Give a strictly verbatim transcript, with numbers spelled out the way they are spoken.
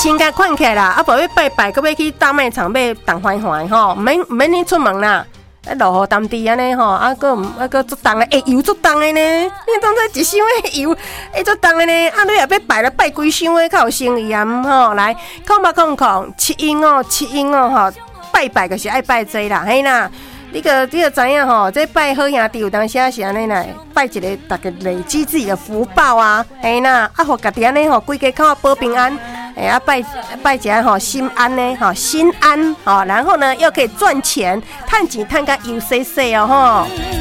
先甲困起来啦，啊，无要拜拜，搁要去大卖场买冻坏坏吼，毋免毋免你出门啦。啊，落雨淡地安尼吼，啊，搁啊搁足重诶，油足重诶呢。你当作一箱诶油，会足重诶呢。啊，你若要拜了拜几箱诶，较有诚意啊吼。来，空八空空，七英哦，七英哦吼，拜拜就是爱拜这啦，嘿啦。你个你个知影吼，这拜好兄弟有当时啊是安尼啦，拜一个大家累积自己的福报啊，嘿啦，啊，互家己安尼吼，规家口保平安。哎呀，拜拜一下吼，心安呢，哈，心安，好，然后呢又可以赚钱，赚钱赚个有细细哦，吼。